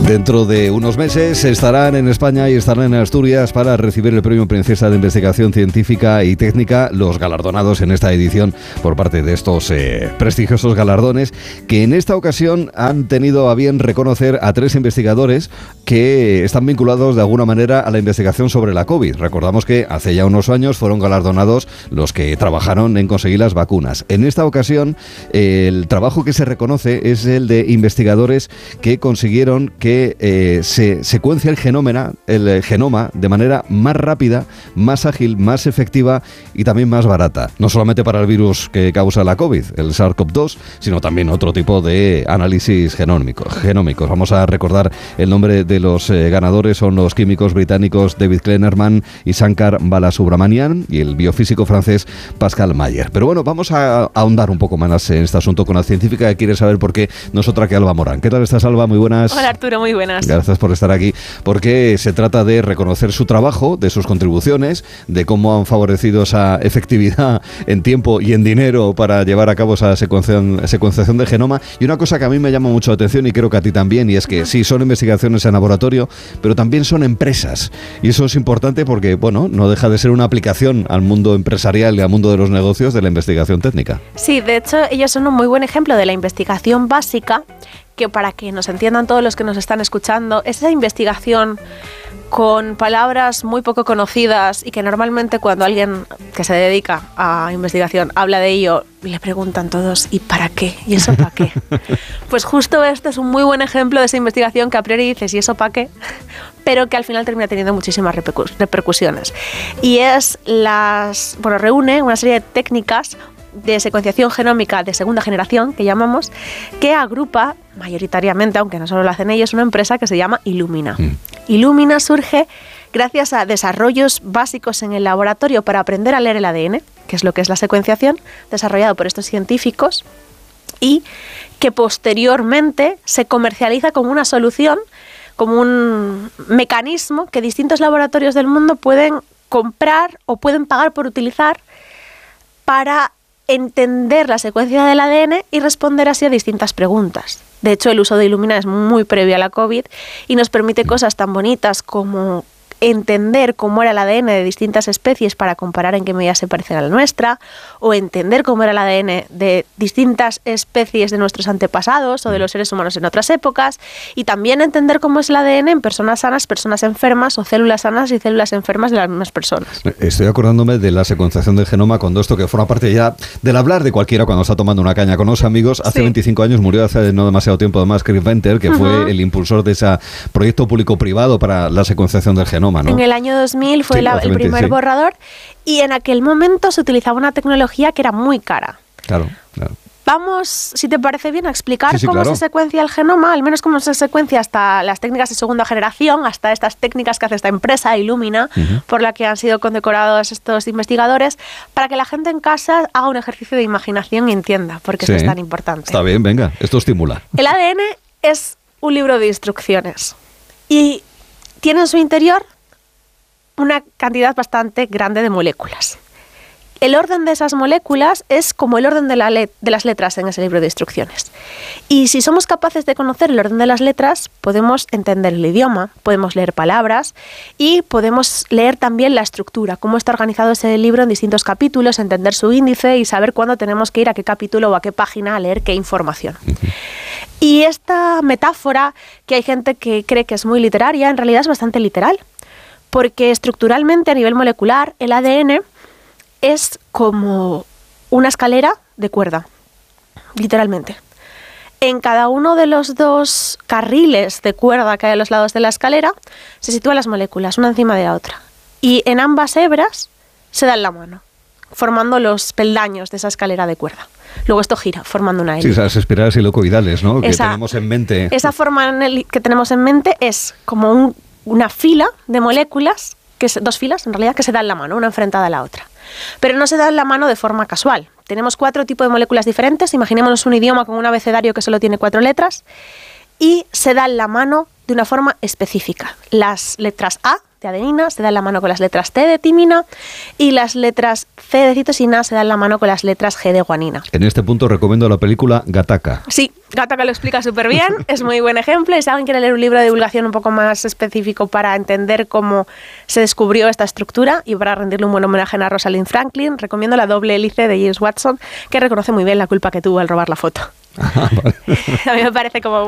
Dentro de unos meses estarán en España y estarán en Asturias para recibir el Premio Princesa de Investigación Científica y Técnica, los galardonados en esta edición por parte de estos prestigiosos galardones, que en esta ocasión han tenido a bien reconocer a 3 investigadores que están vinculados de alguna manera a la investigación sobre la COVID. Recordamos que hace ya unos años fueron galardonados los que trabajaron en conseguir las vacunas. En esta ocasión, el trabajo que se reconoce es el de investigadores que consiguieron que se secuencia el genoma de manera más rápida, más ágil, más efectiva y también más barata. No solamente para el virus que causa la COVID, el SARS-CoV-2, sino también otro tipo de análisis genómicos. Vamos a recordar el nombre de los ganadores. Son los químicos británicos David Kleinerman y Shankar Balasubramanian y el biofísico francés Pascal Mayer. Pero bueno, vamos a ahondar un poco más en este asunto con la científica que quiere saber por qué, no es otra que Alba Morán. ¿Qué tal estás, Alba? Muy buenas. Hola, Arturo, muy buenas. Gracias por estar aquí, porque se trata de reconocer su trabajo, de sus contribuciones, de cómo han favorecido esa efectividad en tiempo y en dinero para llevar a cabo esa secuenciación del genoma. Y una cosa que a mí me llama mucho la atención y creo que a ti también, y es que sí, son investigaciones en laboratorio, pero también son empresas. Y eso es importante porque, bueno, no deja de ser una aplicación al mundo empresarial y al mundo de los negocios de la investigación técnica. Sí, de hecho, ellos son un muy buen ejemplo de la investigación básica, que para que nos entiendan todos los que nos están escuchando, esa investigación con palabras muy poco conocidas y que normalmente cuando alguien que se dedica a investigación habla de ello, le preguntan todos, ¿y para qué? ¿Y eso para qué? Pues justo este es un muy buen ejemplo de esa investigación que a priori dices, ¿y eso para qué? Pero que al final termina teniendo muchísimas repercusiones. Y reúne una serie de técnicas de secuenciación genómica de segunda generación, que llamamos, que agrupa mayoritariamente, aunque no solo lo hacen ellos, una empresa que se llama Illumina. Illumina surge gracias a desarrollos básicos en el laboratorio para aprender a leer el ADN, que es lo que es la secuenciación, desarrollado por estos científicos, y que posteriormente se comercializa como una solución, como un mecanismo que distintos laboratorios del mundo pueden comprar o pueden pagar por utilizar para entender la secuencia del ADN y responder así a distintas preguntas. De hecho, el uso de Illumina es muy previo a la COVID y nos permite cosas tan bonitas como entender cómo era el ADN de distintas especies para comparar en qué medida se parecen a la nuestra, o entender cómo era el ADN de distintas especies de nuestros antepasados o de los seres humanos en otras épocas, y también entender cómo es el ADN en personas sanas, personas enfermas, o células sanas y células enfermas de las mismas personas. Estoy acordándome de la secuenciación del genoma cuando esto que forma parte ya del hablar de cualquiera cuando está tomando una caña con los amigos. Hace 25 años murió, hace no demasiado tiempo además, Chris Venter, que fue el impulsor de ese proyecto público-privado para la secuenciación del genoma, ¿no? En el año 2000 fue el primer borrador, y en aquel momento se utilizaba una tecnología que era muy cara. Claro. Vamos, si te parece bien, a explicar cómo se secuencia el genoma, al menos cómo se secuencia hasta las técnicas de segunda generación, hasta estas técnicas que hace esta empresa, Illumina, por la que han sido condecorados estos investigadores, para que la gente en casa haga un ejercicio de imaginación y entienda por qué esto es tan importante. Está bien, venga, esto estimula. El ADN es un libro de instrucciones y tiene en su interior una cantidad bastante grande de moléculas. El orden de esas moléculas es como el orden de las letras en ese libro de instrucciones. Y si somos capaces de conocer el orden de las letras, podemos entender el idioma, podemos leer palabras y podemos leer también la estructura, cómo está organizado ese libro en distintos capítulos, entender su índice y saber cuándo tenemos que ir a qué capítulo o a qué página a leer qué información. Y esta metáfora, que hay gente que cree que es muy literaria, en realidad es bastante literal, porque estructuralmente a nivel molecular el ADN es como una escalera de cuerda, literalmente. En cada uno de los 2 carriles de cuerda que hay a los lados de la escalera se sitúan las moléculas, una encima de la otra. Y en ambas hebras se dan la mano, formando los peldaños de esa escalera de cuerda. Luego esto gira, formando una hélice. Sí, esas espirales helicoidales, ¿no? Que tenemos en mente. Esa forma que tenemos en mente es como una fila de moléculas, 2 filas en realidad, que se dan la mano, una enfrentada a la otra. Pero no se dan la mano de forma casual. Tenemos 4 tipos de moléculas diferentes. Imaginémonos un idioma con un abecedario que solo tiene 4 letras y se dan la mano de una forma específica. Las letras A de adenina se da en la mano con las letras T de timina y las letras C de citosina se dan en la mano con las letras G de guanina. En este punto recomiendo la película Gattaca. Sí, Gattaca lo explica súper bien, es muy buen ejemplo. Y si alguien quiere leer un libro de divulgación un poco más específico para entender cómo se descubrió esta estructura y para rendirle un buen homenaje a Rosalind Franklin, recomiendo La doble hélice de James Watson, que reconoce muy bien la culpa que tuvo al robar la foto. A mí me parece como